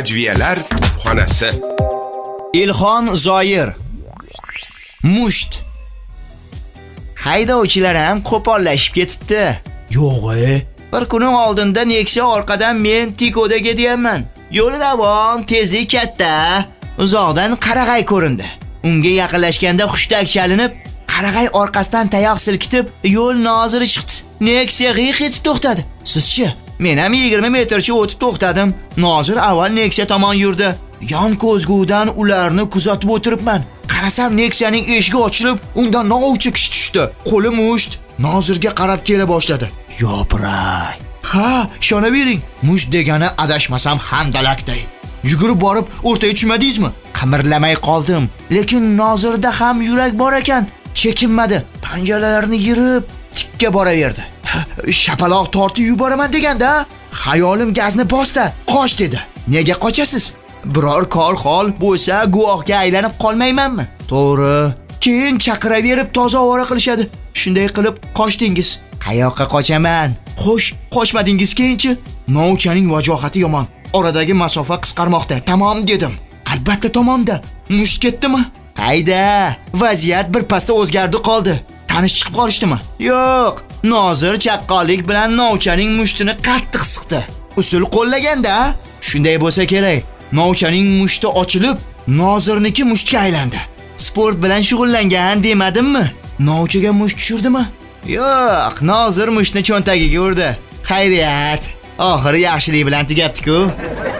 Hujviyalar kutubxonasi. Ilhom Zoir. Musht. Haydovchilar ham qo'pollashib ketibdi. Yo'q-e. Bir kuning oldinda Nexia orqadan men Tiko'da ketyapman. Yo'l ravon, tezlik katta. Uzoqdan qarag'ay ko'rindi. Unga yaqinlashganda hushtak chalinib, qarag'ay orqasidan tayoq silkitib, yo'l noziri chiqdi. Nexia g'iyq etib to'xtadi. Sizchi? Men ham 20 metrcha o'tib to'xtadim. Nozir avval Nexia tomon yurdi. Yon ko'zgudan ularni kuzatib o'tiribman. Qarasam Nexianing eshigi ochilib, undan novcha kishi tushdi. Qo'li musht. Nozirga qarab kela boshladi. Yopiray. Ha, ishonavering. Musht degani adashmasam handalakday. Yugurib borib o'rtaga tushmadingizmi? Qamirlamay qoldim. Lekin Nozirda ham yurak bor ekan. Chekinmadi. Panjalarini yirib tikka boraverdi. Shapaloq tortib yuboraman deganda, xayolim gazni bosdi. Qoch dedi. Nega qochasiz? Biror kor hol bo'lsa guvohga aylanib qolmaymanmi? To'g'ri. Keyin chaqiraverib toza ovora qilishadi. Shunday qilib qochdingiz. Qayoqqa qochaman? Xo'sh, qochmadingiz keyinchi? Novchaning vajohati yomon. Oradagi masofa qisqarmoqda. Tamom dedim. Albatta tamomda. Musht ketdimi? Qayda? Vaziyat bir pasda o'zgardi qoldi. Tanish chiqib qolishdimi? Yo'q. Nozir chaqqonlik bilan novchaning mushtini qattiq siqdi. Usul qo'llaganda, shunday bo'lsa kerak. Novchaning mushti ochilib, Nozirniki mushtga aylandi. Sport bilan shug'ullangan demadimmi? Novchaga musht tushirdimi? Yo'q, Nozir mushtni cho'ntagiga urdi. Xayriyat. Oxiri yaxshilik bilan tugatdi-ku.